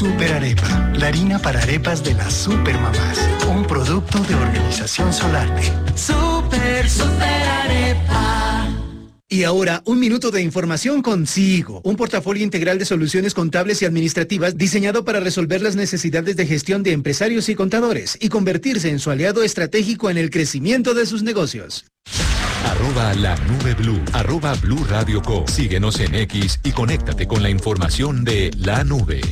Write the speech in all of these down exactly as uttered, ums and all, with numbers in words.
Super Arepa, la harina para arepas de las supermamás. Un producto de Organización Solarte. Super, super arepa. Y ahora, un minuto de información con Sigo, un portafolio integral de soluciones contables y administrativas diseñado para resolver las necesidades de gestión de empresarios y contadores y convertirse en su aliado estratégico en el crecimiento de sus negocios. Arroba la nube blue, arroba Blue Radio Co. Síguenos en X y conéctate con la información de la nube.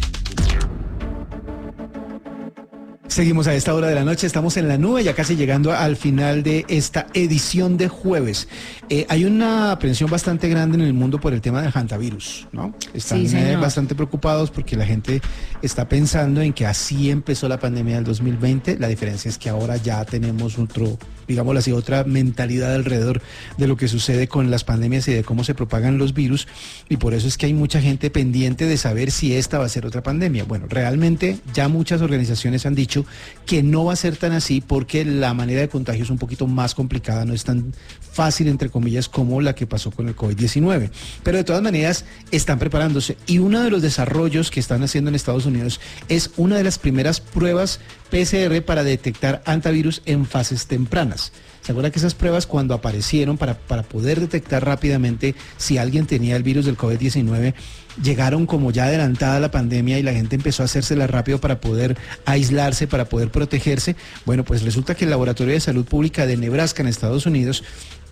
Seguimos a esta hora de la noche, estamos en la nube, ya casi llegando al final de esta edición de jueves. Eh, hay una aprensión bastante grande en el mundo por el tema del hantavirus, ¿no? Están sí, eh, bastante preocupados porque la gente está pensando en que así empezó la pandemia del dos mil veinte. La diferencia es que ahora ya tenemos otro, digámoslo así, otra mentalidad alrededor de lo que sucede con las pandemias y de cómo se propagan los virus. Y por eso es que hay mucha gente pendiente de saber si esta va a ser otra pandemia. Bueno, realmente ya muchas organizaciones han dicho que no va a ser tan así porque la manera de contagio es un poquito más complicada, no es tan fácil, entre comillas, como la que pasó con el COVID diecinueve. Pero de todas maneras están preparándose y uno de los desarrollos que están haciendo en Estados Unidos es una de las primeras pruebas P C R para detectar hantavirus en fases tempranas. ¿Se acuerdan que esas pruebas cuando aparecieron para, para poder detectar rápidamente si alguien tenía el virus del COVID diecinueve, llegaron como ya adelantada la pandemia y la gente empezó a hacérsela rápido para poder aislarse, para poder protegerse? Bueno, pues resulta que el Laboratorio de Salud Pública de Nebraska en Estados Unidos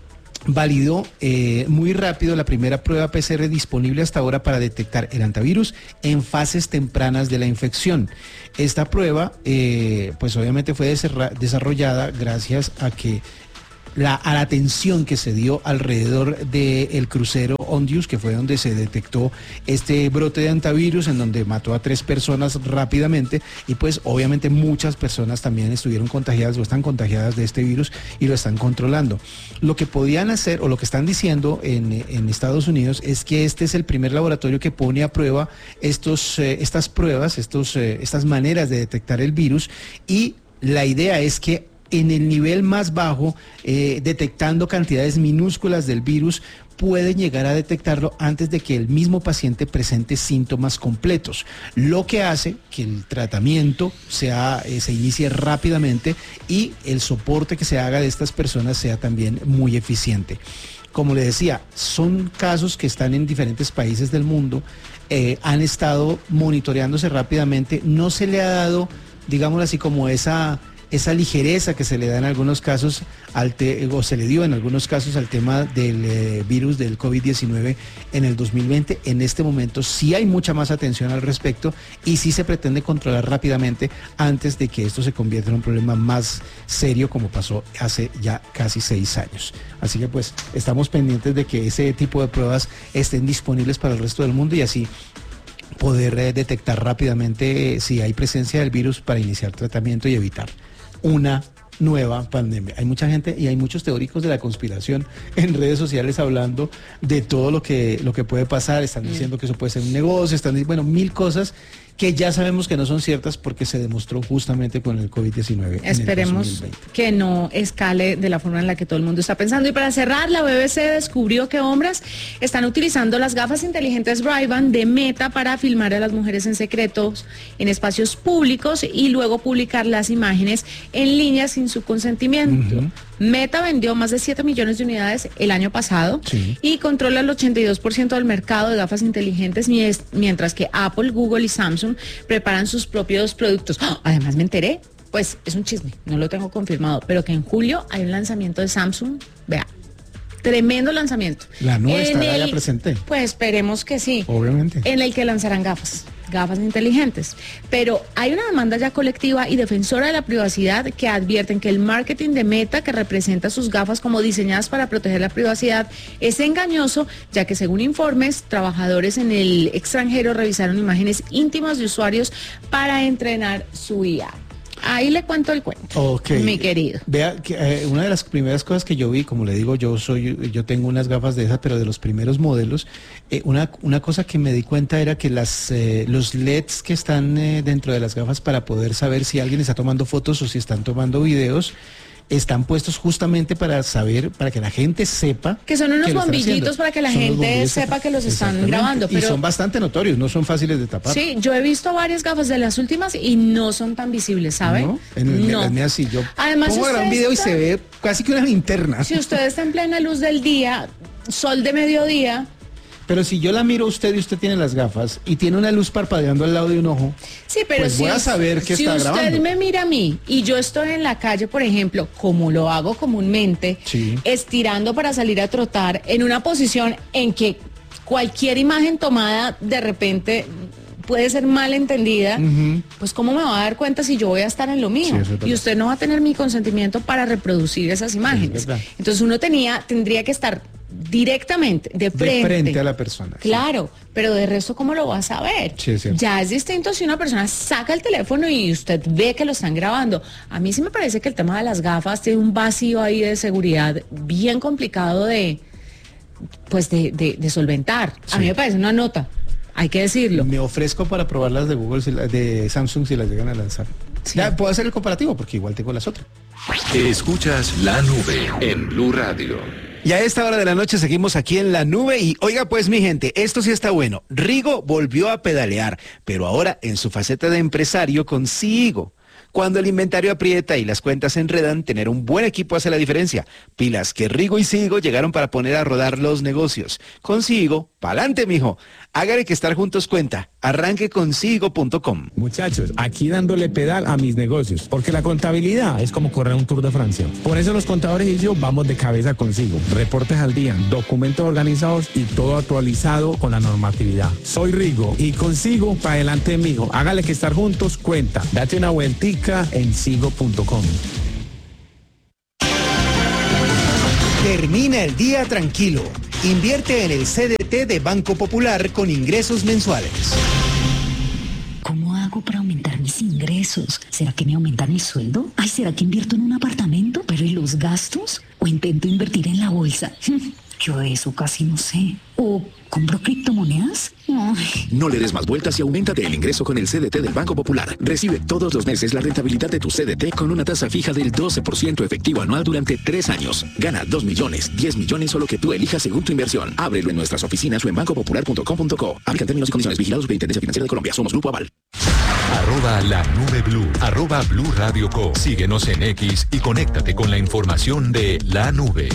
validó eh, muy rápido la primera prueba P C R disponible hasta ahora para detectar el hantavirus en fases tempranas de la infección. Esta prueba, eh, pues obviamente fue desarrollada gracias a que La, a la atención que se dio alrededor del crucero Ondius, que fue donde se detectó este brote de hantavirus, en donde mató a tres personas rápidamente, y pues obviamente muchas personas también estuvieron contagiadas o están contagiadas de este virus y lo están controlando. Lo que podían hacer, o lo que están diciendo en, en Estados Unidos, es que este es el primer laboratorio que pone a prueba estos, eh, estas pruebas, estos, eh, estas maneras de detectar el virus, y la idea es que en el nivel más bajo, eh, detectando cantidades minúsculas del virus, pueden llegar a detectarlo antes de que el mismo paciente presente síntomas completos, lo que hace que el tratamiento sea, eh, se inicie rápidamente y el soporte que se haga de estas personas sea también muy eficiente. Como le decía, son casos que están en diferentes países del mundo, eh, han estado monitoreándose rápidamente, no se le ha dado, digámoslo así, como esa... esa ligereza que se le da en algunos casos, al te, o se le dio en algunos casos al tema del eh, virus del COVID diecinueve en el dos mil veinte. En este momento sí hay mucha más atención al respecto y sí se pretende controlar rápidamente antes de que esto se convierta en un problema más serio, como pasó hace ya casi seis años. Así que pues estamos pendientes de que ese tipo de pruebas estén disponibles para el resto del mundo y así poder eh, detectar rápidamente eh, si hay presencia del virus para iniciar tratamiento y evitar una nueva pandemia. Hay mucha gente y hay muchos teóricos de la conspiración en redes sociales hablando de todo lo que, lo que puede pasar. Están diciendo que eso puede ser un negocio, están diciendo, bueno, mil cosas que ya sabemos que no son ciertas porque se demostró justamente con el COVID diecinueve. Esperemos que no escale de la forma en la que todo el mundo está pensando. Y para cerrar, la B B C descubrió que hombres están utilizando las gafas inteligentes Ray-Ban de Meta para filmar a las mujeres en secretos en espacios públicos y luego publicar las imágenes en línea sin su consentimiento. Uh-huh. Meta vendió más de siete millones de unidades el año pasado, sí, y controla el ochenta y dos por ciento del mercado de gafas inteligentes, mientras que Apple, Google y Samsung preparan sus propios productos. ¡Oh! Además me enteré, pues es un chisme, no lo tengo confirmado, pero que en julio hay un lanzamiento de Samsung, vea, tremendo lanzamiento. La nueva estará el, ya presente. Pues esperemos que sí. Obviamente. En el que lanzarán gafas. gafas inteligentes, pero hay una demanda ya colectiva y defensora de la privacidad que advierten que el marketing de Meta, que representa sus gafas como diseñadas para proteger la privacidad, es engañoso, ya que según informes, trabajadores en el extranjero revisaron imágenes íntimas de usuarios para entrenar su I A. Ahí le cuento el cuento, okay, mi querido. Vea, que eh, una de las primeras cosas que yo vi, como le digo, yo soy, yo tengo unas gafas de esas, pero de los primeros modelos, eh, una, una cosa que me di cuenta era que las, eh, los L E Ds que están eh, dentro de las gafas para poder saber si alguien está tomando fotos o si están tomando videos, están puestos justamente para saber, para que la gente sepa. Que son unos que lo están bombillitos haciendo. para que la Son unos gente bombillos sepa que los están Exactamente. grabando. Pero y son bastante notorios, no son fáciles de tapar. sí, yo he visto varias gafas de las últimas y no son tan visibles, ¿sabe? ¿No? En el, No. las mías sí, yo Además, pongo a si grabar un usted video está- y se ve casi que una linterna. Si usted está en plena luz del día, sol de mediodía, Pero si yo la miro a usted y usted tiene las gafas y tiene una luz parpadeando al lado de un ojo, sí, pero Pues si, voy a saber qué si está usted grabando. me mira a mí y yo estoy en la calle, por ejemplo, como lo hago comúnmente, Sí. estirando para salir a trotar, en una posición en que cualquier imagen tomada de repente puede ser mal entendida, Ujú. pues cómo me va a dar cuenta si yo voy a estar en lo mío. Sí, eso es verdad. Y usted no va a tener mi consentimiento para reproducir esas imágenes. verdad. Entonces uno tenía, tendría que estar directamente, de frente. de frente a la persona. sí. Claro, pero de resto, ¿cómo lo vas a ver? Sí, es cierto. Ya es distinto si una persona saca el teléfono y usted ve que lo están grabando. A mí sí me parece que el tema de las gafas tiene un vacío ahí de seguridad bien complicado de, pues de, de- de solventar. A Sí. mí me parece una nota, hay que decirlo. Me ofrezco para probar las de Google, si la- de Samsung, si las llegan a lanzar. Sí. Ya puedo hacer el comparativo porque igual tengo las otras. Escuchas La Nube en Blue Radio. Y a esta hora de la noche seguimos aquí en la nube y oiga pues mi gente, esto sí está bueno. Rigo volvió a pedalear, pero ahora en su faceta de empresario con Sigo. Cuando el inventario aprieta y las cuentas se enredan, tener un buen equipo hace la diferencia. Pilas que Rigo y Sigo llegaron para poner a rodar los negocios. Con Sigo, pa'lante mijo. Hágale que estar juntos cuenta. Arranque con sigo punto com. Muchachos, aquí dándole pedal a mis negocios, porque la contabilidad es como correr un Tour de Francia. Por eso los contadores y yo vamos de cabeza consigo. Reportes al día, documentos organizados y todo actualizado con la normatividad. Soy Rigo y consigo para adelante, mijo. Hágale que estar juntos cuenta. Date una vueltica en sigo punto com. Termina el día tranquilo. Invierte en el C D T de Banco Popular con ingresos mensuales. ¿Cómo hago para aumentar mis ingresos? ¿Será que me aumentan el sueldo? Ay, ¿será que invierto en un apartamento? ¿Pero y los gastos? ¿O intento invertir en la bolsa? Yo de eso casi no sé. ¿O compro criptomonedas? Ay. No le des más vueltas y auméntate el ingreso con el C D T del Banco Popular. Recibe todos los meses la rentabilidad de tu C D T con una tasa fija del doce por ciento efectivo anual durante tres años. Gana dos millones, diez millones o lo que tú elijas según tu inversión. Ábrelo en nuestras oficinas o en banco popular punto com punto co. Aplican términos y condiciones. Vigilados por Superintendencia Financiera de Colombia. Somos Grupo Aval. Arroba La Nube Blue. Arroba Blue Radio Co. Síguenos en X y conéctate con la información de La Nube.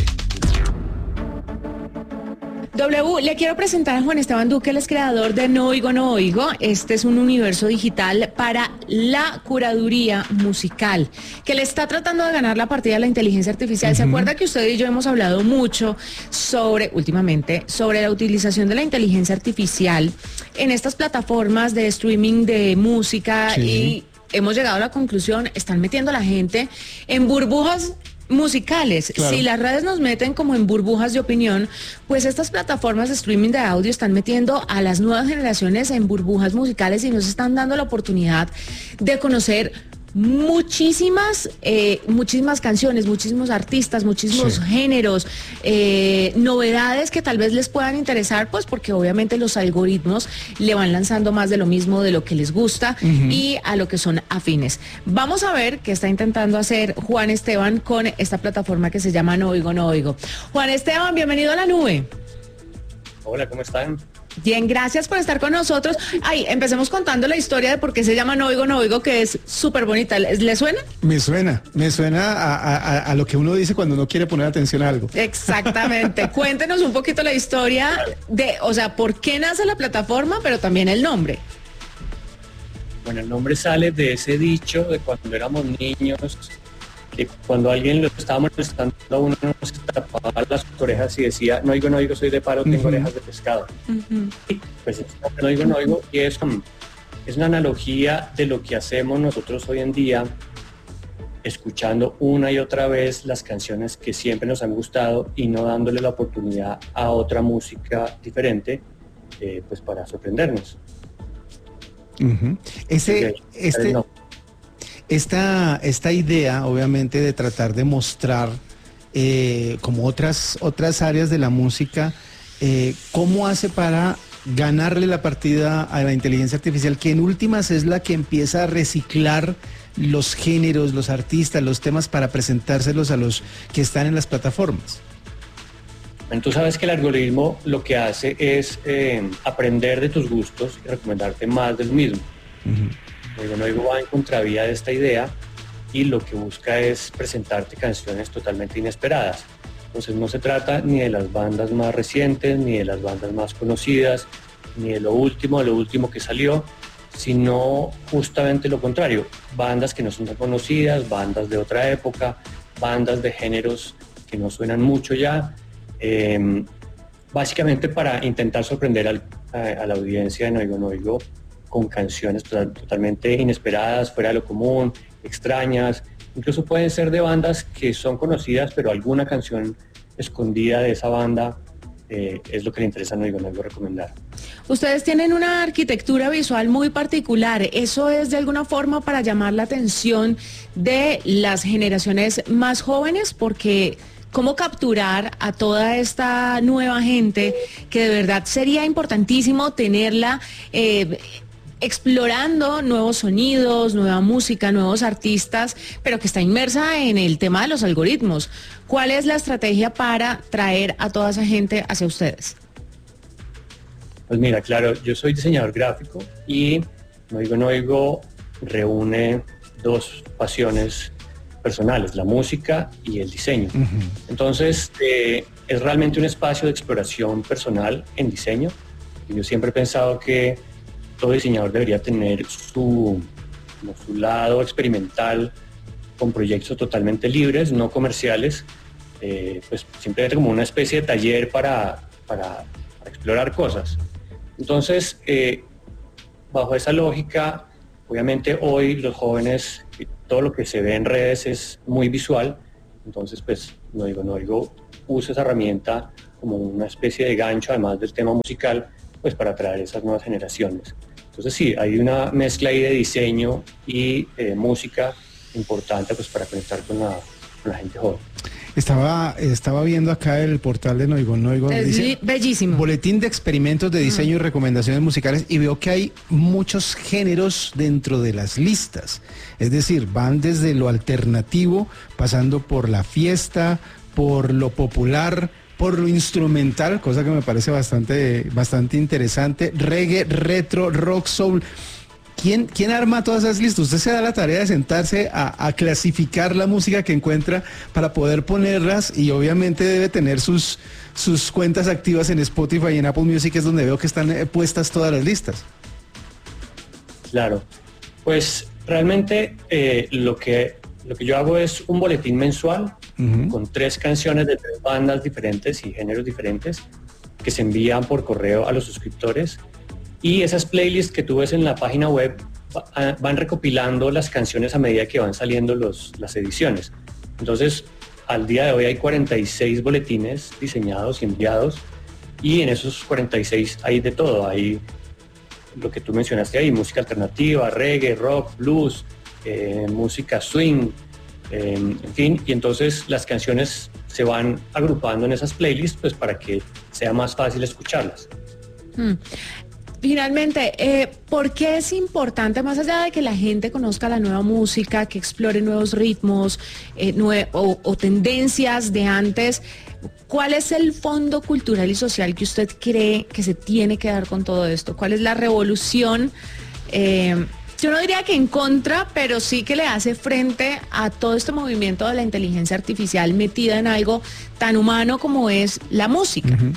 W, le quiero presentar a Juan Esteban Duque, él es creador de No Oigo, No Oigo. Este es un universo digital para la curaduría musical, que le está tratando de ganar la partida a la inteligencia artificial. ¿Se acuerda que usted y yo hemos hablado mucho sobre, últimamente, sobre la utilización de la inteligencia artificial en estas plataformas de streaming de música? Sí. Y hemos llegado a la conclusión, están metiendo a la gente en burbujas musicales. Claro. Si las redes nos meten como en burbujas de opinión, pues estas plataformas de streaming de audio están metiendo a las nuevas generaciones en burbujas musicales y nos están dando la oportunidad de conocer muchísimas, eh, muchísimas canciones, muchísimos artistas, muchísimos Sí. géneros, eh, novedades que tal vez les puedan interesar, pues porque obviamente los algoritmos le van lanzando más de lo mismo, de lo que les gusta y a lo que son afines. Vamos a ver qué está intentando hacer Juan Esteban con esta plataforma que se llama No Oigo, No Oigo. Juan Esteban, bienvenido a La Nube. Hola, ¿cómo están? Bien, gracias por estar con nosotros. Ay, empecemos contando la historia de por qué se llama No Oigo, No Oigo, que es súper bonita. ¿Le suena? Me suena, me suena a, a- a- a lo que uno dice cuando no quiere poner atención a algo. Exactamente. Cuéntenos un poquito la historia de, o sea, por qué nace la plataforma, pero también el nombre. Bueno, el nombre sale de ese dicho de cuando éramos niños, que cuando alguien lo estaba molestando a uno, se tapaba las orejas y decía, no oigo, no oigo, soy de paro, tengo Ujú. orejas de pescado. Pues es, no oigo, no oigo, y es, um, es una analogía de lo que hacemos nosotros hoy en día, escuchando una y otra vez las canciones que siempre nos han gustado y no dándole la oportunidad a otra música diferente, eh, pues para sorprendernos. Ujú. Ese, Ok, este, no. esta, esta idea, obviamente, de tratar de mostrar eh, como otras, otras áreas de la música, eh, ¿cómo hace para ganarle la partida a la inteligencia artificial, que en últimas es la que empieza a reciclar los géneros, los artistas, los temas para presentárselos a los que están en las plataformas? Bueno, tú sabes que el algoritmo lo que hace es eh, aprender de tus gustos y recomendarte más del mismo. Uh-huh. Oigo, Oigo va en contravía de esta idea y lo que busca es presentarte canciones totalmente inesperadas. Entonces no se trata ni de las bandas más recientes, ni de las bandas más conocidas, ni de lo último, de lo último que salió, sino justamente lo contrario, bandas que no son tan conocidas, bandas de otra época, bandas de géneros que no suenan mucho ya, eh, básicamente para intentar sorprender al, a, a la audiencia de Oigo Oigo con canciones total, totalmente inesperadas, fuera de lo común, extrañas. Incluso pueden ser de bandas que son conocidas, pero alguna canción escondida de esa banda eh, es lo que le interesa a Oigo Oigo recomendar. Ustedes tienen una arquitectura visual muy particular. ¿Eso es de alguna forma para llamar la atención de las generaciones más jóvenes? Porque ¿cómo capturar a toda esta nueva gente que de verdad sería importantísimo tenerla eh, explorando nuevos sonidos, nueva música, nuevos artistas, pero que está inmersa en el tema de los algoritmos? ¿Cuál es la estrategia para traer a toda esa gente hacia ustedes? Pues mira, claro, yo soy diseñador gráfico y Oigo Oigo reúne dos pasiones personales, la música y el diseño. Uh-huh. Entonces, eh, es realmente un espacio de exploración personal en diseño. Y yo siempre he pensado que todo diseñador debería tener su, como su lado experimental con proyectos totalmente libres, no comerciales, eh, pues simplemente como una especie de taller para, para, para explorar cosas. Entonces, eh, bajo esa lógica, obviamente hoy los jóvenes, todo lo que se ve en redes es muy visual, entonces pues Oigo Oigo usa esa herramienta como una especie de gancho, además del tema musical, pues para atraer esas nuevas generaciones. Entonces sí, hay una mezcla ahí de diseño y eh, música importante pues para conectar con la, con la gente joven. Estaba, estaba viendo acá el portal de Oigo Oigo. Es dice, bellísimo. Boletín de experimentos de diseño uh-huh. y recomendaciones musicales, y veo que hay muchos géneros dentro de las listas. Es decir, van desde lo alternativo, pasando por la fiesta, por lo popular, por lo instrumental, cosa que me parece bastante, bastante interesante, reggae, retro, rock, soul. ¿Quién, ¿Quién arma todas esas listas? Usted se da la tarea de sentarse a, a clasificar la música que encuentra para poder ponerlas, y obviamente debe tener sus, sus cuentas activas en Spotify y en Apple Music, es donde veo que están eh, puestas todas las listas. Claro, pues realmente eh, lo que, lo que yo hago es un boletín mensual uh-huh. con tres canciones de tres bandas diferentes y géneros diferentes que se envían por correo a los suscriptores. Y esas playlists que tú ves en la página web van recopilando las canciones a medida que van saliendo los, las ediciones. Entonces, al día de hoy hay cuarenta y seis boletines diseñados y enviados, y en esos cuarenta y seis hay de todo. Hay lo que tú mencionaste ahí, música alternativa, reggae, rock, blues, eh, música swing, eh, en fin. Y entonces las canciones se van agrupando en esas playlists pues para que sea más fácil escucharlas. Hmm. Finalmente, eh, ¿por qué es importante, más allá de que la gente conozca la nueva música, que explore nuevos ritmos eh, nue- o, o tendencias de antes, cuál es el fondo cultural y social que usted cree que se tiene que dar con todo esto? ¿Cuál es la revolución? Eh, yo no diría que en contra, pero sí que le hace frente a todo este movimiento de la inteligencia artificial metida en algo tan humano como es la música. Uh-huh.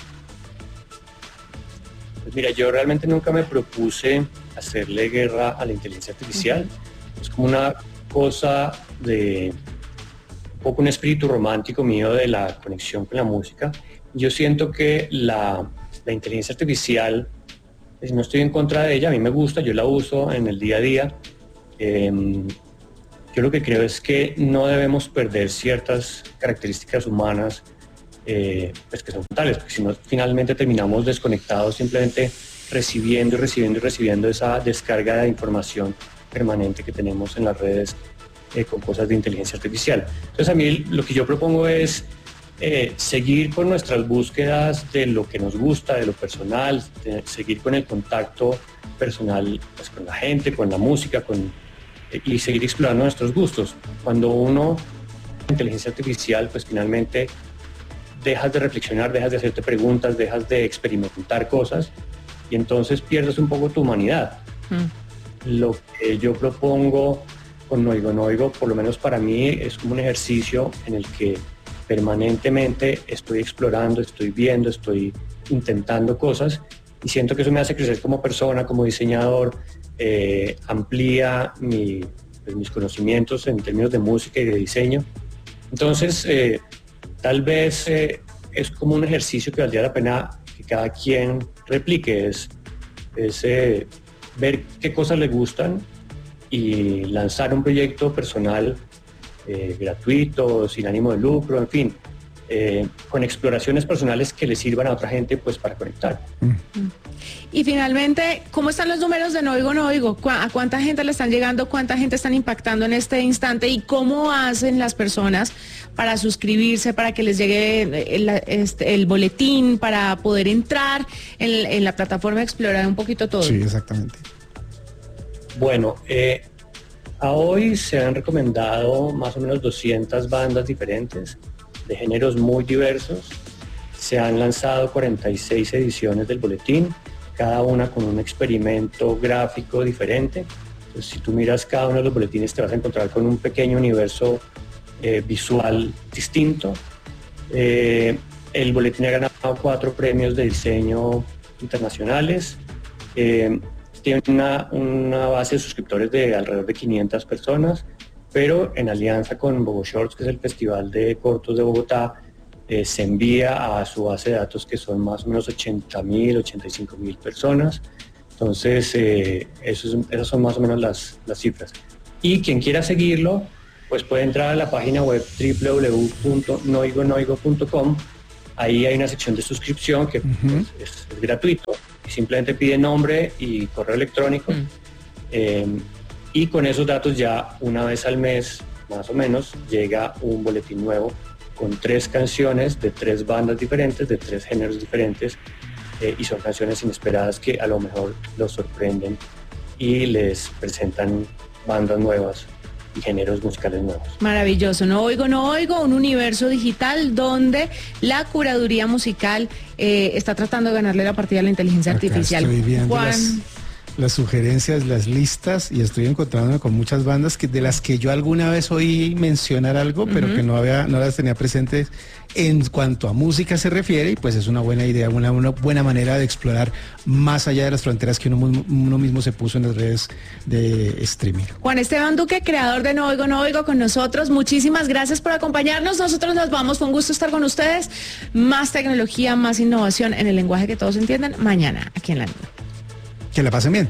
Mira, yo realmente nunca me propuse hacerle guerra a la inteligencia artificial. Uh-huh. Es como una cosa de un poco un espíritu romántico mío de la conexión con la música. Yo siento que la, la inteligencia artificial, no estoy en contra de ella, a mí me gusta, yo la uso en el día a día. Eh, yo lo que creo es que no debemos perder ciertas características humanas Eh, pues que son fundamentales, porque si no finalmente terminamos desconectados, simplemente recibiendo y recibiendo y recibiendo esa descarga de información permanente que tenemos en las redes eh, con cosas de inteligencia artificial. Entonces a mí lo que yo propongo es eh, seguir con nuestras búsquedas de lo que nos gusta, de lo personal, de seguir con el contacto personal pues, con la gente, con la música, con, eh, y seguir explorando nuestros gustos. Cuando uno, inteligencia artificial, pues finalmente dejas de reflexionar, dejas de hacerte preguntas, dejas de experimentar cosas y entonces pierdes un poco tu humanidad. Mm. Lo que yo propongo con No Oigo, No Oigo, por lo menos para mí, es como un ejercicio en el que permanentemente estoy explorando, estoy viendo, estoy intentando cosas y siento que eso me hace crecer como persona, como diseñador, eh, amplía mi, pues, mis conocimientos en términos de música y de diseño. Entonces, eh, tal vez eh, es como un ejercicio que valdría la pena que cada quien replique, es, es eh, ver qué cosas le gustan y lanzar un proyecto personal eh, gratuito, sin ánimo de lucro, en fin, eh, con exploraciones personales que le sirvan a otra gente pues para conectar. Y finalmente, ¿cómo están los números de No Oigo, No Oigo? ¿A cuánta gente le están llegando? ¿Cuánta gente están impactando en este instante? ¿Y cómo hacen las personas para suscribirse, para que les llegue el, este, el boletín, para poder entrar en, en la plataforma, explorar un poquito todo? Sí, exactamente. Bueno, eh, a hoy se han recomendado más o menos doscientas bandas diferentes, de géneros muy diversos. Se han lanzado cuarenta y seis ediciones del boletín, cada una con un experimento gráfico diferente. Entonces, si tú miras cada uno de los boletines te vas a encontrar con un pequeño universo eh, visual distinto. Eh, el boletín ha ganado cuatro premios de diseño internacionales. Eh, tiene una, una base de suscriptores de alrededor de quinientas personas, pero en alianza con Bogo Shorts, que es el festival de cortos de Bogotá, Eh, se envía a su base de datos que son más o menos ochenta mil, ochenta y cinco mil personas. Entonces, eh, eso es, esas son más o menos las, las cifras. Y quien quiera seguirlo, pues puede entrar a la página web doble u doble u doble u punto no oigo no oigo punto com. Ahí hay una sección de suscripción que uh-huh. pues, es, es gratuito. Y simplemente pide nombre y correo electrónico. Uh-huh. Eh, y con esos datos ya una vez al mes, más o menos, llega un boletín nuevo con tres canciones de tres bandas diferentes, de tres géneros diferentes, eh, y son canciones inesperadas que a lo mejor los sorprenden y les presentan bandas nuevas y géneros musicales nuevos. Maravilloso. No Oigo, No Oigo, un universo digital donde la curaduría musical eh, está tratando de ganarle la partida a la inteligencia Acá artificial. Estoy viendo Juan... las, las sugerencias, las listas, y estoy encontrándome con muchas bandas que de las que yo alguna vez oí mencionar algo, uh-huh. pero que no había, no las tenía presentes en cuanto a música se refiere, y pues es una buena idea, una, una buena manera de explorar más allá de las fronteras que uno, uno mismo se puso en las redes de streaming. Juan Esteban Duque, creador de No Oigo, No Oigo, con nosotros. Muchísimas gracias por acompañarnos. Nosotros nos vamos. Fue un gusto estar con ustedes. Más tecnología, más innovación en el lenguaje que todos entiendan mañana aquí en La Nube. Que la pasen bien.